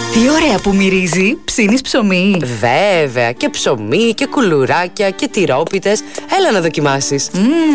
Τι ωραία που μυρίζει! Ψήνεις ψωμί? Βέβαια, και ψωμί και κουλουράκια και τυρόπιτες. Έλα να δοκιμάσεις.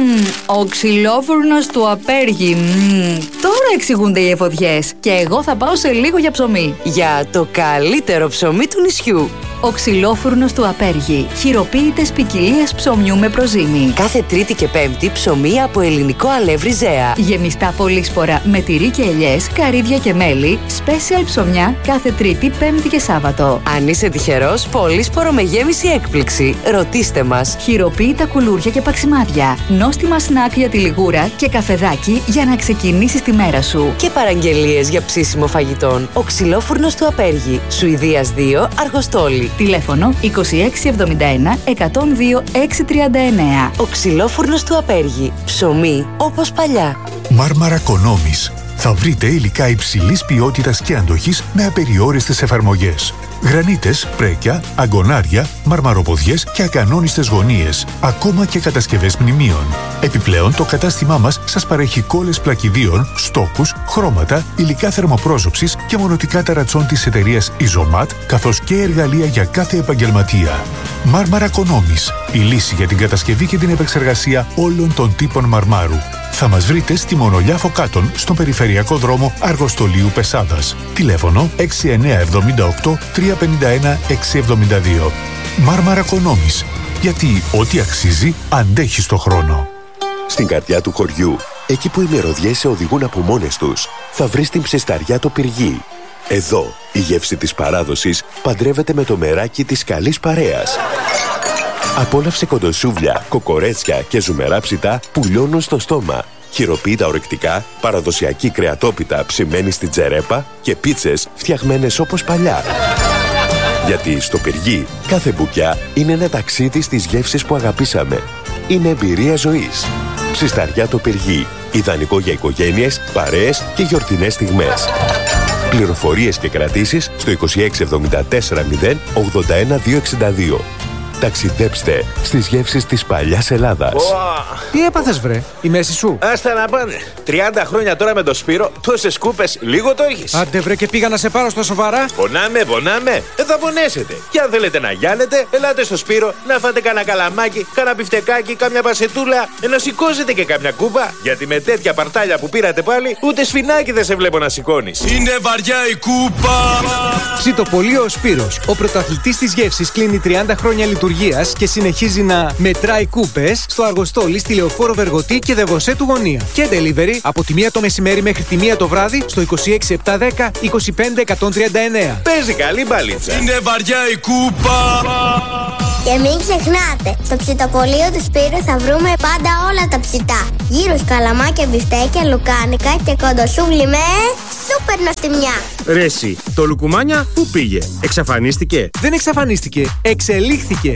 Ο ξυλόφουρνος του Απέργη. Τώρα εξηγούνται οι εφοδιές. Και εγώ θα πάω σε λίγο για ψωμί. Για το καλύτερο ψωμί του νησιού. Ο ξυλόφουρνος του Απέργη. Χειροποίητες ποικιλίες ψωμιού με προζύμι. Κάθε Τρίτη και Πέμπτη ψωμί από ελληνικό αλεύρι Ζέα. Γεμιστά πολύσπορα με τυρί και ελιές, καρύδια και μέλι. Special ψωμιά κάθε Τρίτη, Πέμπτη και Σάββατο. Αν είσαι τυχερός, πολύσπορο με γέμιση έκπληξη. Ρωτήστε μας. Χειροποίητα κουλούρια και παξιμάδια. Νόστιμα σνακ για τη λιγούρα και καφεδάκι για να ξεκινήσεις τη μέρα σου. Και παραγγελίες για ψήσιμο φαγητών. Ο ξυλόφουρνος του Απέργη. Σουηδίας 2, Αργοστόλη. Τηλέφωνο 2671 102 639. Ο ξυλόφουρνος του Απέργη. Ψωμί όπως παλιά. Μάρμαρα Κονόμης. Θα βρείτε υλικά υψηλής ποιότητας και αντοχής με απεριόριστες εφαρμογές. Γρανίτες, πρέκια, αγκονάρια, μαρμαροποδιές και ακανόνιστες γωνίες, ακόμα και κατασκευές μνημείων. Επιπλέον, το κατάστημά μας σας παρέχει κόλλες πλακιδίων, στόκους, χρώματα, υλικά θερμοπρόζωψης και μονοτικά ταρατσών της εταιρείας Ιζωμάτ, καθώς και εργαλεία για κάθε επαγγελματία. Μάρμαρα Κονόμης. Η λύση για την κατασκευή και την επεξεργασία όλων των τύπων μαρμάρου. Θα μας βρείτε στη Μονολιά Φωκάτων, στον περιφερειακό δρόμο Αργοστολίου Πεσάδας. Τηλέφωνο 6978 351 672. Μάρμαρα Κονόμης. Γιατί ό,τι αξίζει αντέχει στο χρόνο. Στην καρδιά του χωριού, εκεί που οι μυρωδιές σε οδηγούν από μόνες τους, θα βρεις την ψισταριά το Πυργί. Εδώ, η γεύση της παράδοσης παντρεύεται με το μεράκι της καλής παρέας. Απόλαυσε κοντοσούβλια, κοκορέτσια και ζουμερά ψητά που λιώνουν στο στόμα. Χειροποίητα ορεκτικά, παραδοσιακή κρεατόπιτα ψημένη στην τζερέπα και πίτσες φτιαγμένες όπως παλιά. Γιατί στο Πυργί κάθε μπουκιά είναι ένα ταξίδι στις γεύσεις που αγαπήσαμε. Είναι εμπειρία ζωής. Ψισταριά το Πυργί. Ιδανικό για οικογένειες, παρέες και γιορτινές στιγμές. Πληροφορίες και κρατήσεις στο 2674 0 81 262. Ταξιδέψτε στις γεύσεις της παλιάς Ελλάδας. Τι έπαθες βρε, η μέση σου? Άστα να πάνε. 30 χρόνια τώρα με το Σπύρο, τόσες κούπες, λίγο το έχεις. Άντε βρε και πήγα να σε πάρω στα σοβαρά. Πονάμε. Θα πονέσετε. Και αν θέλετε να γιάλετε, ελάτε στο Σπύρο να φάτε κανένα καλαμάκι, κανένα μπιφτεκάκι, κάμια πασετούλα, να σηκώσετε και κάμια κούπα. Γιατί με τέτοια παρτάλια που πήρατε πάλι, ούτε σφινάκι δεν σε βλέπω να σηκώνεις. Είναι βαριά η κούπα. Ψητοπολείο ο Σπύρος, ο πρωταθλητής της γεύσης, κλείνει 30 χρόνια λειτουργίας και συνεχίζει να μετράει κούπες στο Αργοστόλι, στη Λεωφόρο Βεργοτή και Δεβοσέ του Γωνία. Και delivery από τη 1 το μεσημέρι μέχρι τη 1 το βράδυ στο 26710 25 139. Παίζει καλή μπαλίτσα. Είναι βαριά η κούπα. Και μην ξεχνάτε, στο ψητοπολείο του Σπύρου θα βρούμε πάντα όλα τα ψητά. Γύρω καλαμάκια, μπιφτέκια, λουκάνικα και κοντοσούβλι με σούπερ νοστιμιά. Ρε εσύ, το λουκουμάνια πού πήγε? Εξαφανίστηκε? Δεν εξαφανίστηκε, εξελίχθηκε.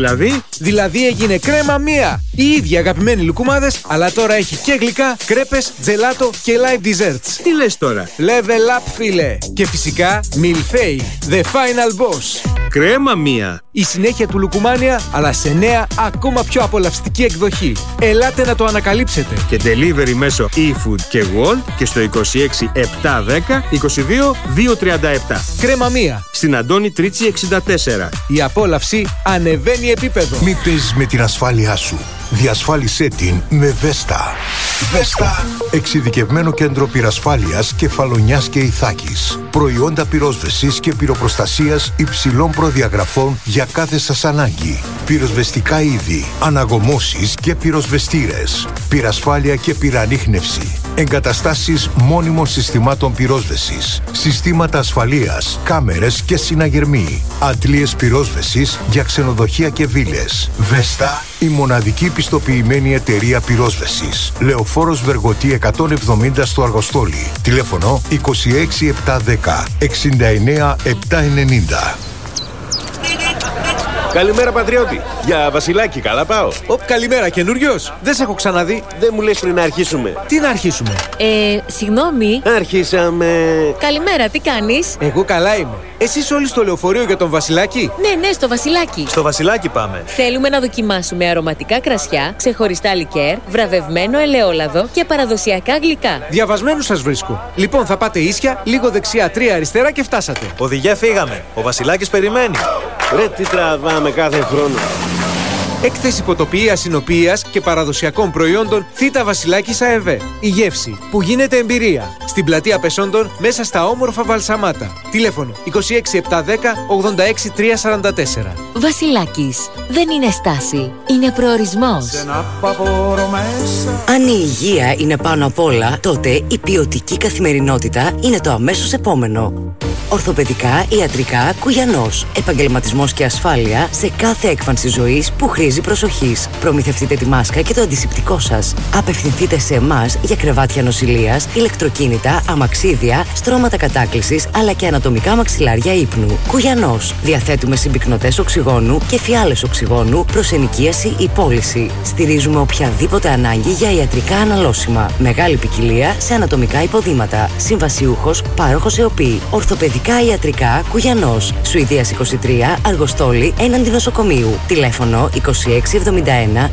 Δηλαδή έγινε κρέμα μία. Οι ίδιοι αγαπημένοι λουκουμάδες, αλλά τώρα έχει και γλυκά, κρέπες, τζελάτο και live desserts. Τι λες τώρα? Level up φίλε. Και φυσικά Milfei, the final boss. Κρέμα μία. Η συνέχεια του λουκουμάνια, αλλά σε νέα ακόμα πιο απολαυστική εκδοχή. Ελάτε να το ανακαλύψετε. Και delivery μέσω eFood και Wolt και στο 26 710 22 237. Κρέμα μία. Στην Αντώνη Τρίτσι 64. Η απόλαυση ανεβαίνει επίπεδο. Μην παίζεις με την ασφάλειά σου. Διασφάλισέ την με Βέστα. Βέστα. Εξειδικευμένο κέντρο πυρασφάλειας Κεφαλονιάς και Ιθάκης. Προϊόντα πυρόσβεσης και πυροπροστασίας υψηλών προδιαγραφών για κάθε σας ανάγκη. Πυροσβεστικά είδη, αναγωμώσεις και πυροσβεστήρες. Πυρασφάλεια και πυρανίχνευση. Εγκαταστάσεις μόνιμων συστημάτων πυρόσβεσης. Συστήματα ασφαλείας, κάμερες και συναγερμοί. Αντλίες πυρόσβεσης για ξενοδοχεία και βίλες. Βέστα, η μοναδική πιστοποιημένη εταιρεία πυρόσβεσης. Λεωφόρος Βεργοτή 170 στο Αργοστόλι. Τηλέφωνο 26 710 69 790. Καλημέρα πατριώτη. Για Βασιλάκι, καλά πάω. Καλημέρα, καινούριος. Δεν σε έχω ξαναδεί. Δεν μου λες πριν να αρχίσουμε. Τι να αρχίσουμε? Συγγνώμη. Αρχίσαμε. Καλημέρα, τι κάνεις? Εγώ καλά είμαι. Εσείς όλοι στο λεωφορείο για τον Βασιλάκι? Ναι, στο Βασιλάκι. Στο Βασιλάκι πάμε. Θέλουμε να δοκιμάσουμε αρωματικά κρασιά, ξεχωριστά λικέρ, βραβευμένο ελαιόλαδο και παραδοσιακά γλυκά. Διαβασμένους σας βρίσκω. Λοιπόν, θα πάτε ίσια, λίγο δεξιά, 3 αριστερά και φτάσατε. Οδηγέ, φύγαμε. Ο Βασιλάκης περιμένει. Ρε, τι τραβάμε κάθε χρόνο. Έκθεση ποτοποιίας, συνοποιίας και παραδοσιακών προϊόντων Θήτα Βασιλάκης ΑΕΒ. Η γεύση που γίνεται εμπειρία. Στην πλατεία Πεσόντων, μέσα στα όμορφα Βαλσαμάτα. Τηλέφωνο 26710 86344. Βασιλάκης. Δεν είναι στάση. Είναι προορισμός. Αν η υγεία είναι πάνω απ' όλα, τότε η ποιοτική καθημερινότητα είναι το αμέσως επόμενο. Ορθοπαιδικά, ιατρικά, Κουγιανός. Επαγγελματισμός και ασφάλεια σε κάθε έκφανση ζωής που χρήζει προσοχής. Προμηθευτείτε τη μάσκα και το αντισηπτικό σας. Απευθυνθείτε σε εμάς για κρεβάτια νοσηλείας, ηλεκτροκίνητα, αμαξίδια, στρώματα κατάκλησης αλλά και ανατομικά μαξιλάρια ύπνου. Κουγιανός. Διαθέτουμε συμπυκνωτές οξυγόνου και φιάλες οξυγόνου προς ενοικίαση ή πώληση. Στηρίζουμε οποιαδήποτε ανάγκη για ιατρικά αναλώσιμα. Μεγάλη ποικιλία σε ανατομικά υποδήματα. Συμβασιούχος, πάροχος ΕΟΠΗ. Ορθοπαιδικά ιατρικά Κουγιανός. Σουηδίας 23, Αργοστόλη, έναντι νοσοκομείου. Τηλέφωνο 2671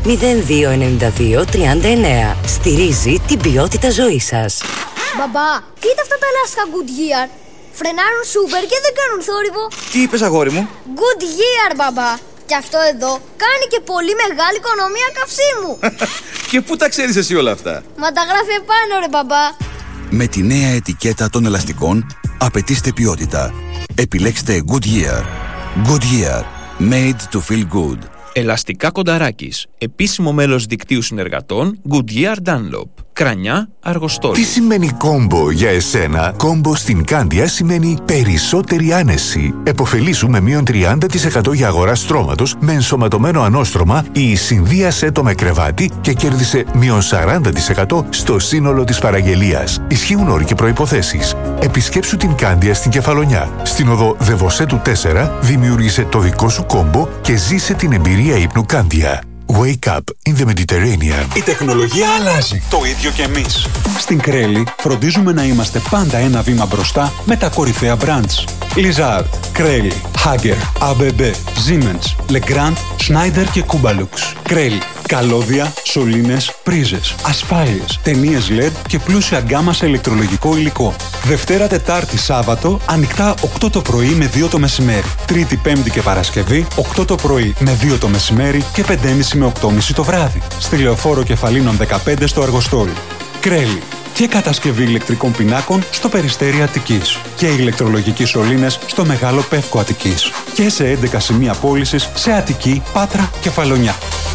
0292 39. Στηρίζει την ποιότητα ζωής σας. Μπαμπά, κοίτα αυτά τα λάστιχα Goodyear. Φρενάρουν σούπερ και δεν κάνουν θόρυβο. Τι είπες, αγόρι μου? Goodyear, μπαμπά. Και αυτό εδώ κάνει και πολύ μεγάλη οικονομία καυσίμου. Και πού τα ξέρεις εσύ όλα αυτά? Μα τα γράφει επάνω, ρε μπαμπά. Με τη νέα ετικέτα των ελαστικών απαιτήστε ποιότητα. Επιλέξτε Goodyear. Goodyear. Made to feel good. Ελαστικά Κονταράκης. Επίσημο μέλος δικτύου συνεργατών Goodyear Dunlop. Κρανιά, Αργοστόλη. Τι σημαίνει κόμπο για εσένα? Κόμπο στην Κάνδια σημαίνει περισσότερη άνεση. Εποφελήσου με μείον 30% για αγορά στρώματος με ενσωματωμένο ανώστρωμα ή συνδύασέ το με κρεβάτι και κέρδισε μείον 40% στο σύνολο της παραγγελίας. Ισχύουν όροι και προϋποθέσεις. Επισκέψου την Κάνδια στην Κεφαλονιά. Στην οδό Δεβοσέτου 4 δημιούργησε το δικό σου κόμπο και ζήσε την εμπειρία ύπνου Κάνδια. Wake up in the Mediterranean. Η τεχνολογία αλλάζει. Το ίδιο και εμείς. Στην Κρέλη φροντίζουμε να είμαστε πάντα ένα βήμα μπροστά με τα κορυφαία brands. Lizard, Κρέλη, Hager, ABB, Siemens, Legrand, Schneider και Kubalux. Κρέλη. Καλώδια, σωλήνες, πρίζες, ασφάλειες, ταινίες LED και πλούσια γκάμα σε ηλεκτρολογικό υλικό. Δευτέρα, Τετάρτη, Σάββατο, ανοιχτά 8 το πρωί με 2 το μεσημέρι. Τρίτη, Πέμπτη και Παρασκευή, 8 το πρωί με 2 το μεσημέρι και 5.30 με 8.30 το βράδυ. Στη Λεωφόρο Κεφαλίνων 15 στο Αργοστόλι. Κρέλη. Και κατασκευή ηλεκτρικών πινάκων στο Περιστέρι Αττικής. Και ηλεκτρολογικοί σωλήνες στο Μεγάλο Πεύκο Αττικής. Και σε 11 σημεία πώλησης σε Αττική, Πάτρα και Φαλονιά.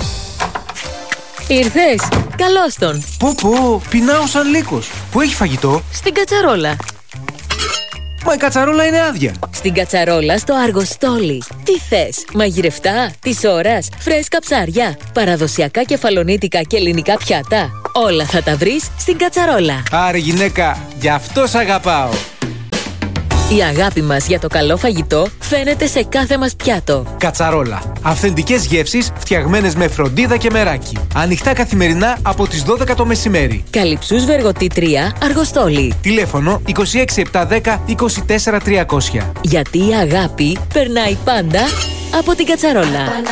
Ήρθες, καλώς τον. Πω, πεινάω σαν λύκος. Πού έχει φαγητό? Στην κατσαρόλα. Μα η κατσαρόλα είναι άδεια. Στην κατσαρόλα στο Αργοστόλι. Τι θες, μαγειρευτά, της ώρας, φρέσκα ψάρια, παραδοσιακά κεφαλονίτικα και ελληνικά πιάτα. Όλα θα τα βρεις στην κατσαρόλα. Άρε γυναίκα, γι' αυτό σ' αγαπάω. Η αγάπη μας για το καλό φαγητό φαίνεται σε κάθε μας πιάτο. Κατσαρόλα. Αυθεντικές γεύσεις φτιαγμένες με φροντίδα και μεράκι. Ανοιχτά καθημερινά από τις 12 το μεσημέρι. Καλυψούς Βεργοτή 3, Αργοστόλι. Τηλέφωνο 26710 24300. Γιατί η αγάπη περνάει πάντα από την κατσαρόλα.